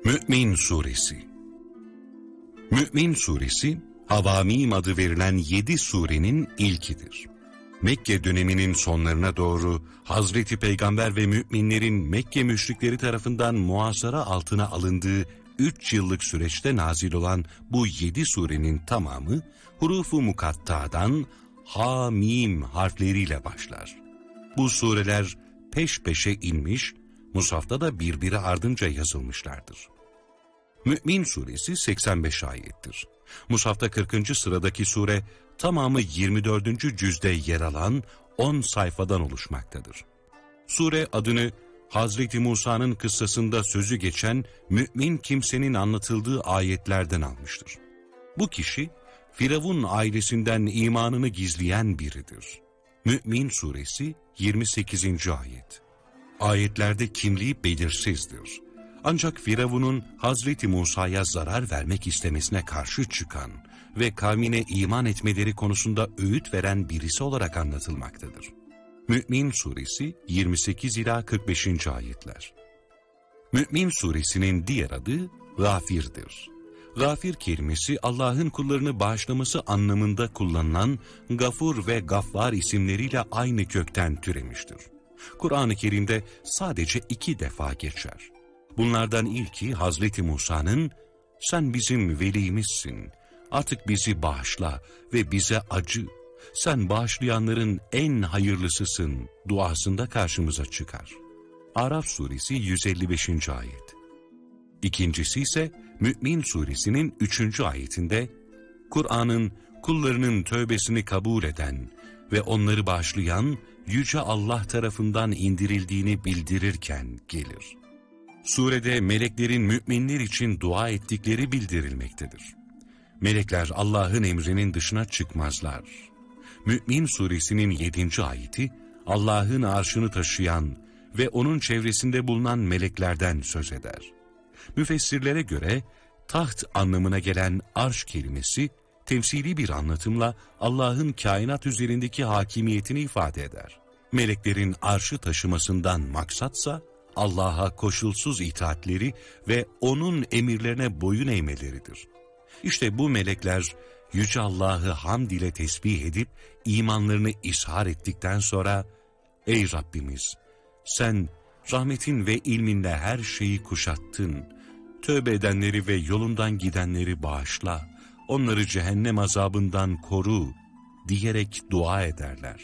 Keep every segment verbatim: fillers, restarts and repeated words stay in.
Mü'min Suresi. Mü'min Suresi, Havamim adı verilen yedi surenin ilkidir. Mekke döneminin sonlarına doğru Hazreti Peygamber ve müminlerin Mekke müşrikleri tarafından muhasara altına alındığı üç yıllık süreçte nazil olan bu yedi surenin tamamı hurufu mukatta'dan ha-mim harfleriyle başlar. Bu sureler peş peşe inmiş, Musaf'ta da birbiri ardınca yazılmışlardır. Mü'min Suresi seksen beş ayettir. Musaf'ta kırkıncı sıradaki sure tamamı yirmi dördüncü cüzde yer alan on sayfadan oluşmaktadır. Sure adını Hazreti Musa'nın kıssasında sözü geçen mümin kimsenin anlatıldığı ayetlerden almıştır. Bu kişi Firavun ailesinden imanını gizleyen biridir. Mü'min Suresi yirmi sekizinci ayet. Ayetlerde kimliği belirsizdir. Ancak Firavun'un Hazreti Musa'ya zarar vermek istemesine karşı çıkan ve kavmine iman etmeleri konusunda öğüt veren birisi olarak anlatılmaktadır. Mü'min Suresi yirmi sekiz ila kırk beşinci ayetler. Mü'min Suresinin diğer adı Gafir'dir. Gafir kelimesi Allah'ın kullarını bağışlaması anlamında kullanılan Gafur ve Gaffar isimleriyle aynı kökten türemiştir. Kur'an-ı Kerim'de sadece iki defa geçer. Bunlardan ilki Hazreti Musa'nın "Sen bizim velimizsin, artık bizi bağışla ve bize acı, sen bağışlayanların en hayırlısısın" duasında karşımıza çıkar. Araf Suresi yüz elli beşinci ayet. İkincisi ise Mü'min Suresinin üçüncü ayetinde Kur'an'ın kullarının tövbesini kabul eden ve onları bağışlayan Yüce Allah tarafından indirildiğini bildirirken gelir. Surede meleklerin müminler için dua ettikleri bildirilmektedir. Melekler Allah'ın emrinin dışına çıkmazlar. Mü'min Suresinin yedinci ayeti Allah'ın arşını taşıyan ve onun çevresinde bulunan meleklerden söz eder. Müfessirlere göre taht anlamına gelen arş kelimesi temsili bir anlatımla Allah'ın kainat üzerindeki hakimiyetini ifade eder. Meleklerin arşı taşımasından maksatsa Allah'a koşulsuz itaatleri ve onun emirlerine boyun eğmeleridir. İşte bu melekler Yüce Allah'ı hamd ile tesbih edip imanlarını ishar ettikten sonra "Ey Rabbimiz, sen rahmetin ve ilminle her şeyi kuşattın. Tövbe edenleri ve yolundan gidenleri bağışla, onları cehennem azabından koru" diyerek dua ederler.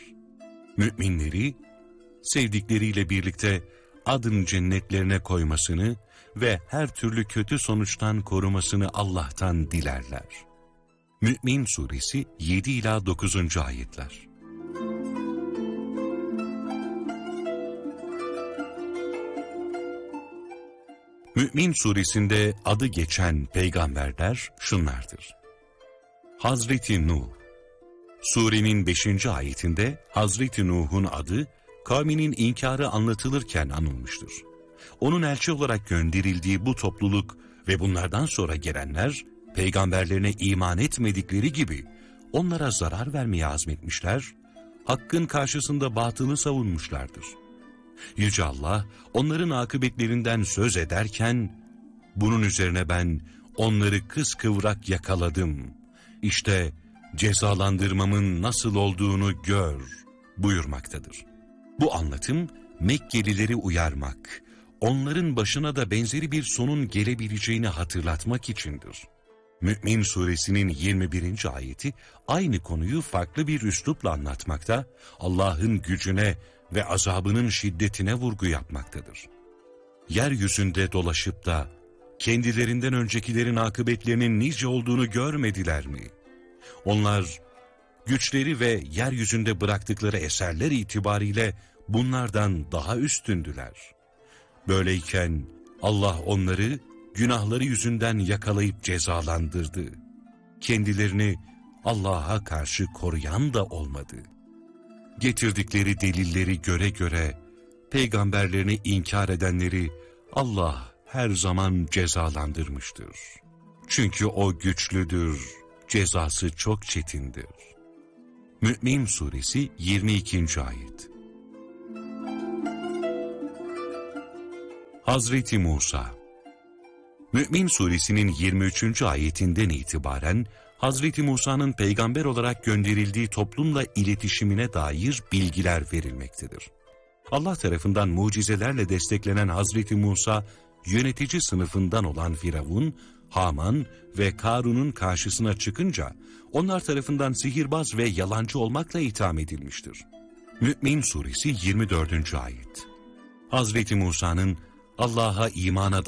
Müminleri sevdikleriyle birlikte adın cennetlerine koymasını ve her türlü kötü sonuçtan korumasını Allah'tan dilerler. Mü'min Suresi yedi ila dokuzuncu ayetler. Mü'min Suresinde adı geçen peygamberler şunlardır. Hazreti Nuh. Surenin beşinci ayetinde Hazreti Nuh'un adı kavminin inkarı anlatılırken anılmıştır. Onun elçi olarak gönderildiği bu topluluk ve bunlardan sonra gelenler peygamberlerine iman etmedikleri gibi onlara zarar vermeye azmetmişler, hakkın karşısında batılı savunmuşlardır. Yüce Allah onların akıbetlerinden söz ederken "Bunun üzerine ben onları kıskıvrak yakaladım. İşte cezalandırmamın nasıl olduğunu gör" buyurmaktadır. Bu anlatım Mekkelileri uyarmak, onların başına da benzeri bir sonun gelebileceğini hatırlatmak içindir. Mü'min Suresinin yirmi birinci ayeti aynı konuyu farklı bir üslupla anlatmakta, Allah'ın gücüne ve azabının şiddetine vurgu yapmaktadır. Yeryüzünde dolaşıp da kendilerinden öncekilerin akıbetlerinin nice olduğunu görmediler mi? Onlar güçleri ve yeryüzünde bıraktıkları eserler itibariyle bunlardan daha üstündüler. Böyleyken Allah onları günahları yüzünden yakalayıp cezalandırdı. Kendilerini Allah'a karşı koruyan da olmadı. Getirdikleri delilleri göre göre peygamberlerini inkar edenleri Allah her zaman cezalandırmıştır. Çünkü o güçlüdür, cezası çok çetindir. Mü'min Suresi yirmi ikinci ayet. Hazreti Musa. Mü'min suresinin yirmi üçüncü ayetinden itibaren Hazreti Musa'nın peygamber olarak gönderildiği toplumla iletişimine dair bilgiler verilmektedir. Allah tarafından mucizelerle desteklenen Hazreti Musa, yönetici sınıfından olan Firavun, Haman ve Karun'un karşısına çıkınca, onlar tarafından sihirbaz ve yalancı olmakla itham edilmiştir. Mü'min suresi yirmi dördüncü ayet. Hazreti Musa'nın Allah'a imana